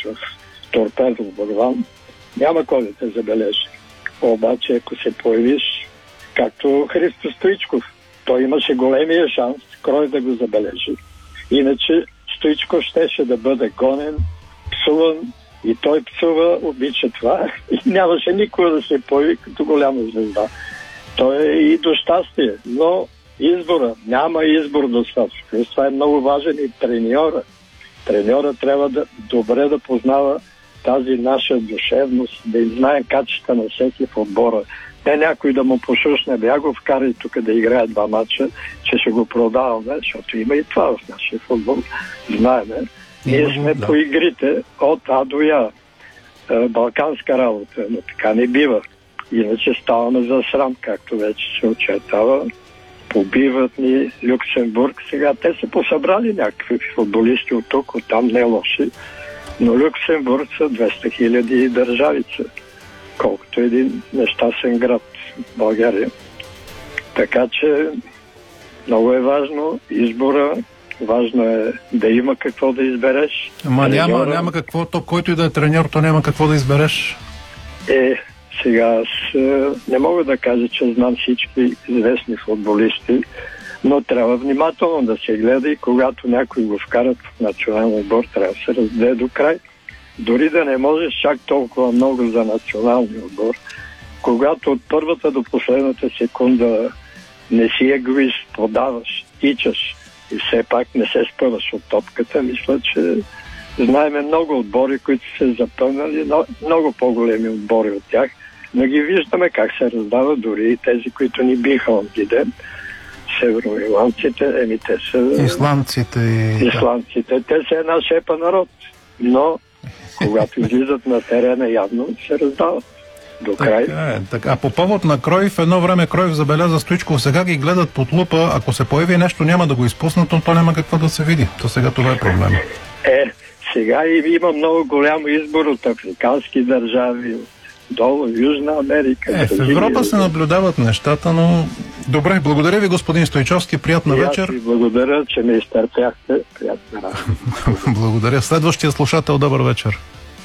в Торпедо, в Бурган, няма кой да те забележи. Обаче, ако се появиш, както Христо Стоичков, той имаше големия шанс Крой да го забележи. Иначе Стоичков щеше да бъде гонен, псуван, и той псува, обича това и нямаше никога да се появи като голяма звезда. Той е и до щастие, но избора, няма избор достатъчно. Това е много важен и треньора. Треньора трябва добре да познава тази наша душевност, да знае качества на всеки в отбора. Не някой да му пошушне, бя го вкара тук да играе 2 мача, че ще го продаваме, защото има и това в нашия футбол. Знаеме. Ние сме по игрите от А до Я. Балканска работа, но така не бива. Иначе ставаме за срам, както вече се очертава. Побиват ни Люксембург. Сега те са посъбрали някакви футболисти от тук, от там не лоши. Но Люксембург са 200 000 държавица. Колкото един нещастен град в България. Така че много е важно избора. Важно е да има какво да избереш. Ама няма какво, то който и да е треньор, то няма какво да избереш. Сега аз не мога да кажа, че знам всички известни футболисти, но трябва внимателно да се гледа и когато някой го вкарат в национален отбор, трябва да се раздаде до край. Дори да не можеш чак толкова много за националния отбор, когато от първата до последната секунда не си егоист, подаваш, тичаш и все пак не се спъваш от топката, мисля, че знаеме много отбори, които се запълнали, много по-големи отбори от тях, но ги виждаме как се раздават, дори и тези, които ни биха онзи ден. Североирландците, те са... Исландците. Те са една шепа народ, но когато излизат на терена, явно се раздават до край. Така. А по повод на Кройф, едно време Кройф забеляза Стоичков, сега ги гледат под лупа, ако се появи нещо, няма да го изпуснат, но то няма какво да се види. То сега това е проблема. Сега има много голям избор от африкански държави, долу, Южна Америка. В Европа се наблюдават нещата, но... Добре, благодаря ви, господин Стойчовски, приятна вечер. Аз ви благодаря, че ме изтърпяхте. Приятна работа. Благодаря. Следващия слушател, добър вечер.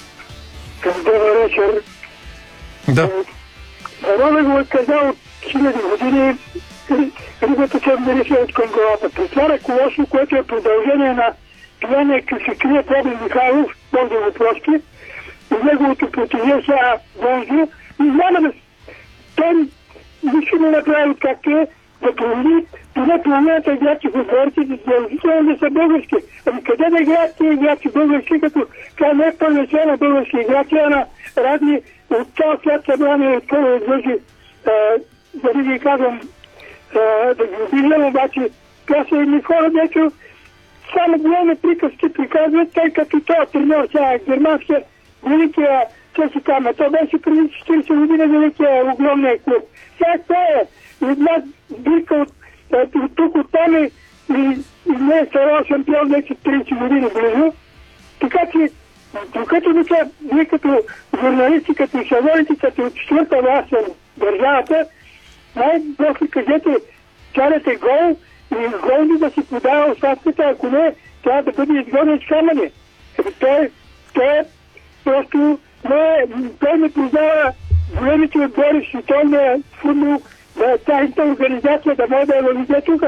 Добър вечер. Да. Народът го е казал от хиляди години, рибата се отделише от към главата. При това ръководство, което е продължение на пияния късекрия Бобин Михайлов, Бог да го прости, и неговото противие сега Бонзо, и няма да... Той нищо не направи както е, да промени, поне половината играчи в отборите, задължително да са български. Ами къде да играят тези играчи български, като това не е първенствена български играчи, а на разни от цял свят събрани от първо отвържи, да не ги казвам, да ги обиждам, обаче това са едни хора, дето само големи приказки приказват, тъй като този треньор сега е германския, великия, че си каме, то беше преди 40 години великия огромния клуб. Сега това е една сбирка от тук, от там и не е старал шампион вече 30 години близо. Така че, докато вие като журналисти, като шаворите, като от 4-та власт в държавата, най-просто кажете, чарате гол и гол да си подава оставката, ако не, трябва да бъде изгонен с камъни. Той просто той не познава големите отбори в световния футбол, тяхната организация да може да я въведе тук.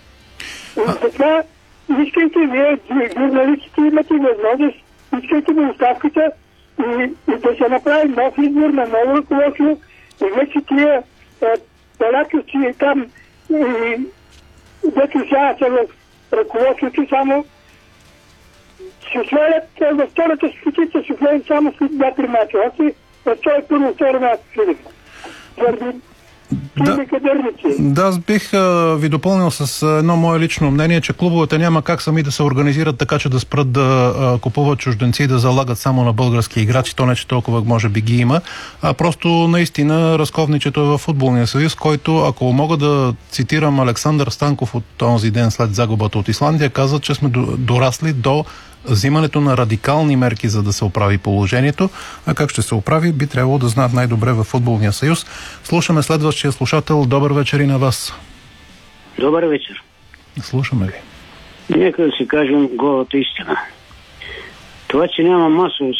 Затова искайте, вие журналистите имате възможност, искайте му оставката и да се направи нов избор на ново ръководство и вече тия балаковци там вече сега са в ръководството само се свалят във втората спитица, се влеят само след 2-3 мача. В този първо-второ място след. Да, аз бих ви допълнил с едно мое лично мнение, че клубовете няма как сами да се организират така, че да спрат да купуват чужденци и да залагат само на български играчи. То не, че толкова може би ги има, а просто наистина разковничето е във футболния съюз, който, ако мога да цитирам Александър Станков от този ден след загубата от Исландия, каза, че сме дорасли до взимането на радикални мерки, за да се оправи положението. А как ще се оправи, би трябвало да знаят най-добре във футболния съюз. Слушаме следващия слушател. Добър вечер и на вас. Добър вечер. Слушаме ви. Нека да си кажем голата истина. Това, че няма масово